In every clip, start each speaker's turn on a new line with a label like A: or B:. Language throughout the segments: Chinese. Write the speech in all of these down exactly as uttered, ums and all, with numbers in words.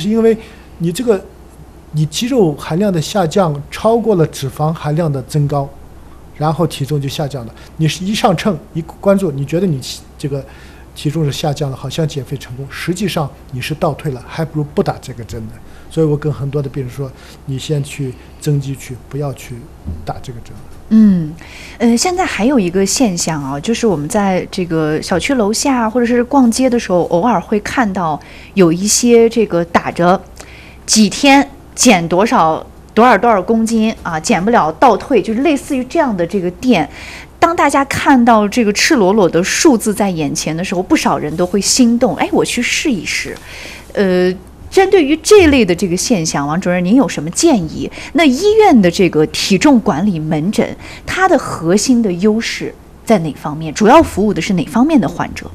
A: 是因为你这个你肌肉含量的下降超过了脂肪含量的增高，然后体重就下降了。你是一上秤一关注，你觉得你这个体重是下降了，好像减肥成功，实际上你是倒退了，还不如不打这个针的。所以我跟很多的病人说，你先去增肌去，不要去打这个针。
B: 嗯，呃，现在还有一个现象啊，就是我们在这个小区楼下或者是逛街的时候，偶尔会看到有一些这个打着几天减多少多少多少公斤啊，减不了倒退，就是类似于这样的这个店。当大家看到这个赤裸裸的数字在眼前的时候，不少人都会心动，哎，我去试一试。呃，针对于这类的这个现象，王主任您有什么建议？那医院的这个体重管理门诊，它的核心的优势在哪方面？主要服务的是哪方面的患者？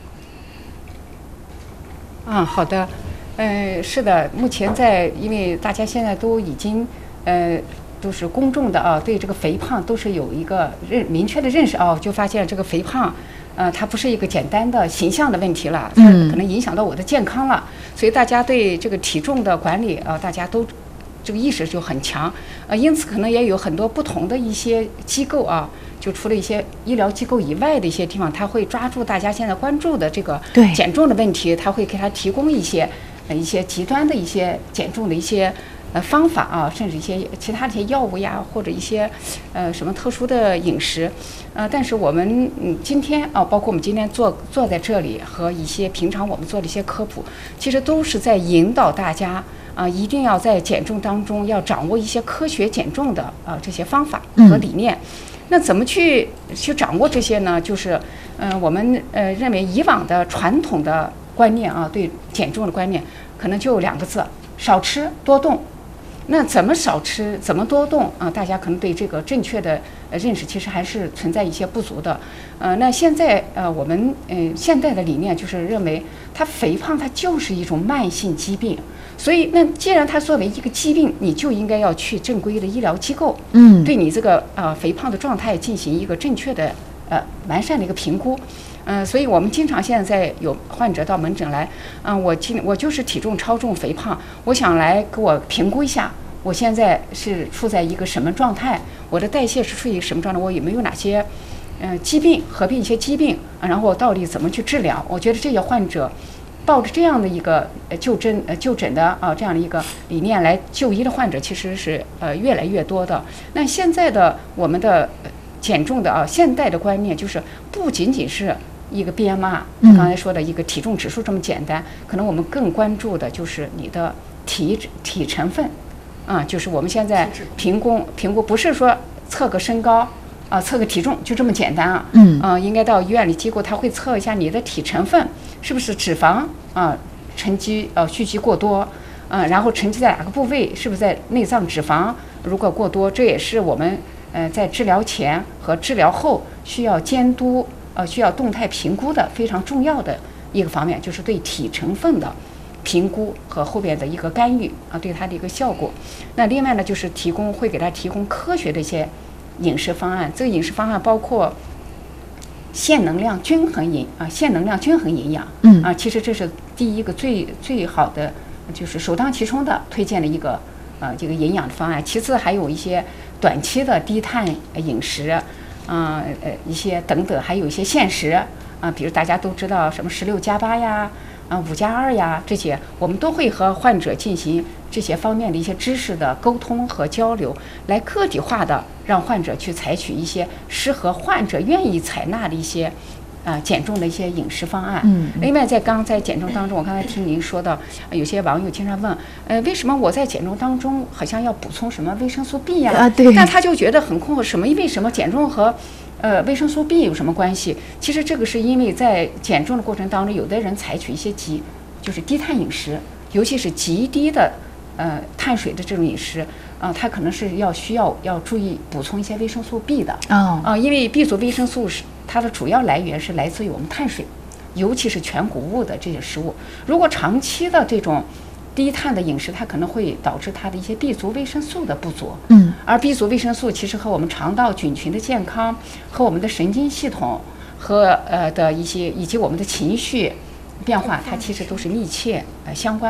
C: 嗯，好的，呃，是的，目前在，因为大家现在都已经，呃。都是公众的啊，对这个肥胖都是有一个认明确的认识啊，就发现这个肥胖，呃，它不是一个简单的形象的问题了，它可能影响到我的健康了，所以大家对这个体重的管理啊，大家都这个意识就很强，呃，因此可能也有很多不同的一些机构啊，就除了一些医疗机构以外的一些地方，他会抓住大家现在关注的这个减重的问题，他会给他提供一些呃一些极端的一些减重的一些。呃，方法啊，甚至一些其他的一些药物呀，或者一些呃什么特殊的饮食，呃，但是我们嗯今天啊，包括我们今天坐坐在这里和一些平常我们做的一些科普，其实都是在引导大家啊，一定要在减重当中要掌握一些科学减重的啊这些方法和理念。嗯、那怎么去去掌握这些呢？就是嗯、呃，我们呃认为以往的传统的观念啊，对减重的观念可能就两个字：少吃多动。那怎么少吃，怎么多动啊？大家可能对这个正确的呃认识其实还是存在一些不足的。呃，那现在呃我们嗯、呃、现在的理念就是认为，它肥胖它就是一种慢性疾病，所以那既然它作为一个疾病，你就应该要去正规的医疗机构，嗯，对你这个呃肥胖的状态进行一个正确的呃完善的一个评估。嗯、呃，所以我们经常现在有患者到门诊来，嗯、呃，我今我就是体重超重肥胖，我想来给我评估一下，我现在是处在一个什么状态，我的代谢是处于什么状态，我有没有哪些，呃，疾病合并一些疾病，啊、然后我到底怎么去治疗？我觉得这些患者抱着这样的一个呃就诊呃就诊的啊这样的一个理念来就医的患者，其实是呃越来越多的。那现在的我们的减重的啊现代的观念就是不仅仅是一个 B M I， 刚才说的一个体重指数这么简单，可能我们更关注的就是你的体体成分，啊，就是我们现在评估评估不是说测个身高啊，测个体重就这么简单啊，嗯，啊，应该到医院里机构他会测一下你的体成分是不是脂肪啊沉积呃蓄积过多，啊，然后沉积在哪个部位，是不是在内脏脂肪如果过多，这也是我们呃在治疗前和治疗后需要监督。呃，需要动态评估的非常重要的一个方面，就是对体成分的评估和后边的一个干预啊，对它的一个效果。那另外呢，就是提供会给他提供科学的一些饮食方案。这个饮食方案包括限能量均衡营啊，限能量均衡营养。嗯啊，其实这是第一个最最好的，就是首当其冲的推荐的一个呃这个营养的方案。其次还有一些短期的低碳饮食。啊呃一些等等，还有一些限时啊，比如大家都知道什么十六加八呀，啊五加二呀，这些我们都会和患者进行这些方面的一些知识的沟通和交流，来个体化的让患者去采取一些适合患者愿意采纳的一些啊、呃、减重的一些饮食方案。嗯。另外，在刚在减重当中，我刚才听您说到，有些网友经常问，呃，为什么我在减重当中好像要补充什么维生素 B 呀？啊，对。但他就觉得很困惑，什么为什么减重和呃维生素 B 有什么关系？其实这个是因为在减重的过程当中，有的人采取一些极就是低碳饮食，尤其是极低的呃碳水的这种饮食。啊、呃，它可能是要需要要注意补充一些维生素 B 的啊、呃，因为 B 族维生素是它的主要来源是来自于我们碳水，尤其是全谷物的这些食物。如果长期的这种低碳的饮食，它可能会导致它的一些 B 族维生素的不足。嗯，而 B 族维生素其实和我们肠道菌群的健康、和我们的神经系统和呃的一些以及我们的情绪变化，它其实都是密切呃相关的。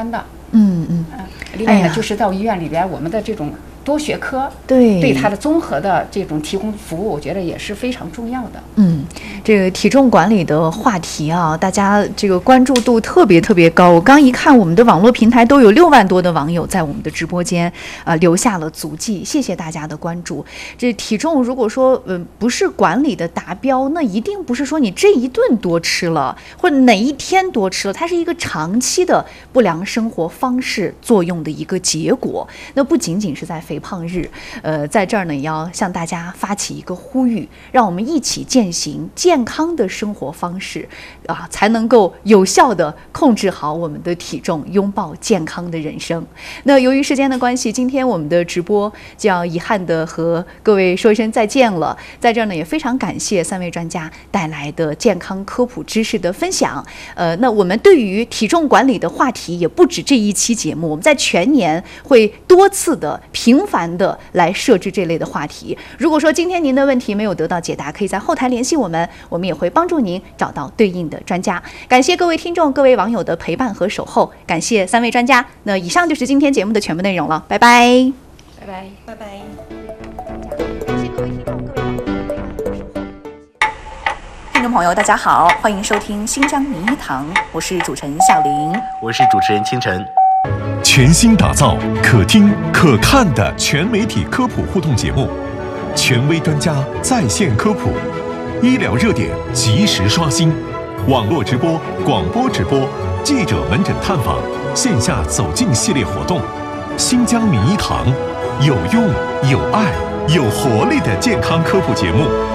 B: 嗯嗯。
C: 另外呢，
B: 哎呀
C: 就是到医院里边，我们的这种多学科
B: 对
C: 对它的综合的这种提供服务，我觉得也是非常重要的。
B: 嗯，这个体重管理的话题啊，大家这个关注度特别特别高。我刚一看，我们的网络平台都有六万多的网友在我们的直播间啊、呃、留下了足迹，谢谢大家的关注。这体重如果说呃不是管理的达标，那一定不是说你这一顿多吃了，或者哪一天多吃了，它是一个长期的不良生活方式作用的一个结果。那不仅仅是在肥胖日，呃，在这儿呢也要向大家发起一个呼吁，让我们一起践行健康的生活方式啊，才能够有效的控制好我们的体重，拥抱健康的人生。那由于时间的关系，今天我们的直播就要遗憾的和各位说一声再见了。在这儿呢，也非常感谢三位专家带来的健康科普知识的分享。呃，那我们对于体重管理的话题也不止这一期节目，我们在全年会多次的频繁的来设置这类的话题。如果说今天您的问题没有得到解答，可以在后台联系我们，我们也会帮助您找到对应的专家。感谢各位听众、各位网友的陪伴和守候，感谢三位专家。那以上就是今天节目的全部内容了，拜拜，
C: 拜拜，
D: 拜拜。
B: 感谢各位听众、各位网友的陪伴和守候。听众朋友，大家好，欢迎收听新疆名医堂，我是主持人夏玲，
E: 我是主持人清晨。
F: 全新打造可听可看的全媒体科普互动节目，权威专家在线科普，医疗热点及时刷新，网络直播、广播直播、记者门诊探访、线下走进系列活动。新疆名医堂，有用、有爱、有活力的健康科普节目。